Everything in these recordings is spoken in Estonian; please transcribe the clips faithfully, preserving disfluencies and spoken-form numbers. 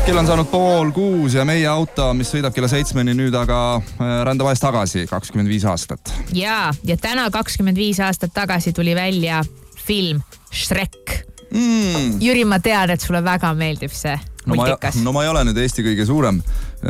kell on saanud pool kuus ja meie auto, mis sõidab kella seitsmeni nüüd, aga rändab ajast tagasi kakskümmend viis aastat. Ja, ja täna kakskümmend viis aastat tagasi tuli välja film Shrek. Mm. Jüri, ma tean, et sulle väga meeldib see no multikas. Ma, no ma ei ole nüüd Eesti kõige suurem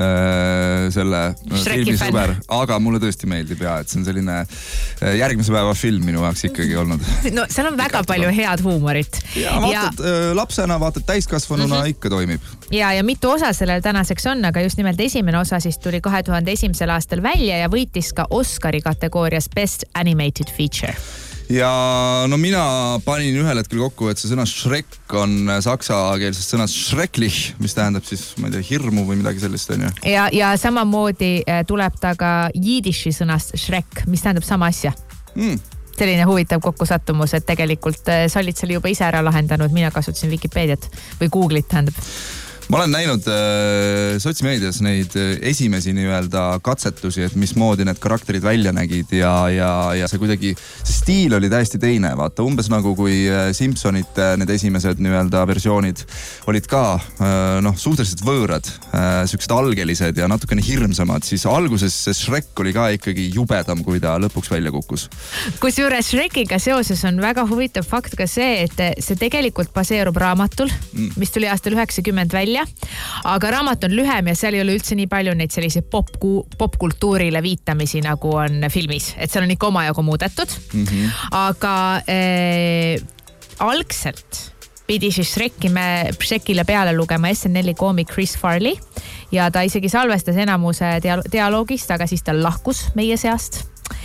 äh, selle Shreki filmi sõber, aga mulle tõesti meeldib ja, et see on selline äh, järgmise päeva film minu jaoks ikkagi olnud. No seal on väga palju head huumorit. Ja vaatad ja... Äh, lapsena, vaatad täiskasvanuna mm -hmm. ikka toimib. Ja, ja mitu osa sellel tänaseks on, aga just nimelt esimene osa siis tuli kahe tuhande esimesel aastal välja ja võitis ka Oscari kategoorias Best Animated Feature. Ja no mina panin ühel hetkel kokku, et see sõna Shrek on saksakeelsest sõnast Schrecklich, mis tähendab siis, ma ei tea, hirmu või midagi sellist, on ju. Ja, ja samamoodi tuleb ta ka jiidiši sõnast Shrek, mis tähendab sama asja. Mm. Selline huvitav kokkusattumus, et tegelikult sa olid selle juba ise ära lahendanud, mina kasutasin Wikipediat või Google'it tähendab. Ma olen näinud äh, sotsimeedias neid esimesi nii-öelda katsetusi, et mismoodi need karakterid välja nägid ja, ja, ja see kuidagi, see stiil oli täiesti teine. Vaata, umbes nagu kui Simpsonite need esimesed nii-öelda versioonid olid ka äh, noh, suhteliselt võõrad, äh, siuksed algelised ja natukene hirmsamad, siis alguses see Shrek oli ka ikkagi jubedam, kui ta lõpuks välja kukkus. Kusjuures Shrekiga seoses on väga huvitav fakt ka see, et see tegelikult baseerub raamatul, mm. mis tuli aastal üheksakümmend välja. Aga raamat on lühem ja seal ei ole üldse nii palju neid sellise pop, popkultuurile viitamisi nagu on filmis, et seal on ikka omajagu muudetud. Mm-hmm. Aga äh, algselt pidi siis Shrekime, Shrekile peale lugema S N L-i koomik Chris Farley ja ta isegi salvestas enamuse dialoogist, aga siis ta lahkus meie seast.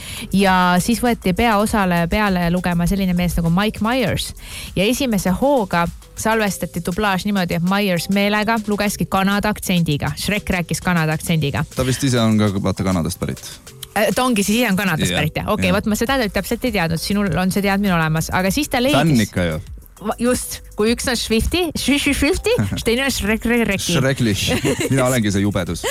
Ja siis võeti peaosale peale lugema selline mees nagu Mike Myers ja esimese hooga salvestati dublaaž niimoodi, et Myers meelega lugeski Kanada aktsendiga. Shrek rääkis Kanada aktsendiga. Ta vist ise on ka vaata Kanadast pärit. Ta ongi siis ise on Kanadast yeah, pärit. Okei, okay, võt ma seda täpselt ei teadnud. Sinul on see teadmine olemas. Aga siis ta leidis... Fännika ju. Just, kui üks on Swifty, Swifty, teine on Shrek, Shreki. Shreklich. Mina olengi see jubedus.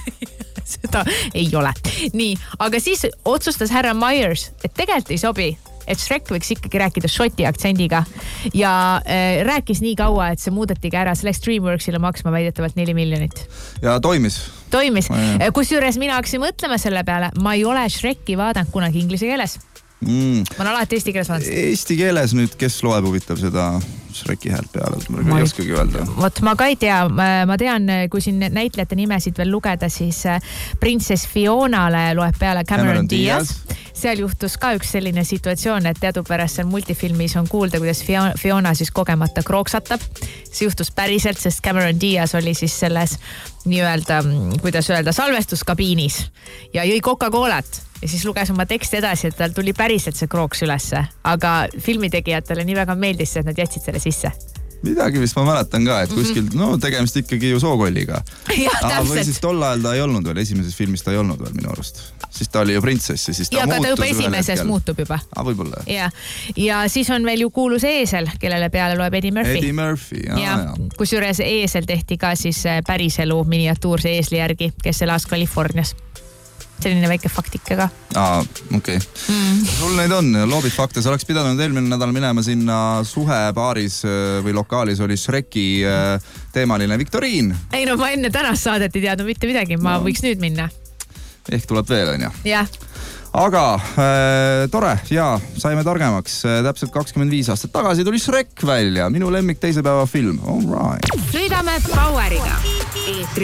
Seda ei ole. Nii, aga siis otsustas härra Myers, et tegelikult ei sobi, et Shrek võiks ikkagi rääkida šoti aktsendiga ja äh, rääkis nii kaua, et see muudetigi ära, see läks Dreamworksile maksma väidetavalt neli miljonit. Ja toimis. Toimis. Kusjuures mina hakkasin mõtlema selle peale, ma ei ole Shreki vaadanud kunagi inglise keeles. Mm. Ma olen alati eesti keeles vaadanud. Eesti keeles nüüd, kes loeb huvitav seda Shreki häält peale, ma ei oskagi öelda. Vot ma ka ei tea, ma tean, kui siin näitlejate nimesid veel lugeda, siis Princess Fionale loeb peale Cameron, Cameron Diaz. Seal juhtus ka üks selline situatsioon, et teadupärast seal multifilmis on kuulda, kuidas Fiona siis kogemata krooksatab. See juhtus päriselt, sest Cameron Diaz oli siis selles nii-öelda, kuidas öelda, salvestuskabiinis ja jõi Coca-Colat. Ja siis luges oma teksti edasi, et tal tuli päriselt see krooks ülesse. Aga filmitegijatele nii väga meeldis, et nad jätsid selle sisse. Midagi vist ma mäletan ka, et kuskil, no tegemist ikkagi ju sookolliga. Ja, täpselt. Või siis tol ajal ta ei olnud veel, esimeses filmis ta ei olnud veel minu arust. Siis ta oli ju printsess ja siis ta ja, muutus. Ja, aga ta juba esimeses muutub juba. Ah, võib-olla. Ja. ja siis on veel ju kuulus eesel, kellele peale loeb Eddie Murphy. Eddie Murphy, jah. Ja, ja. Kusjuures eesel tehti ka siis päriselu miniatuurse eesli järgi, kes elas Californias. Selline väike faktika ka. Aa, okei. Okay. Mm. Sul neid on, loobid fakte. Sa oleks pidanud eelmine nädal minema sinna suhepaaris või lokaalis oli Shreki teemaline viktoriin. Ei no ma enne tänast saadet ei teadnud mitte midagi, ma no. Võiks nüüd minna. Ehk tuleb veel, on ju? Jah. Aga äh, tore, jaa, saime targemaks. Täpselt kakskümmend viis aastat tagasi tuli Shrek välja. Minu lemmik teise päeva film. All right. Sõidame Poweriga.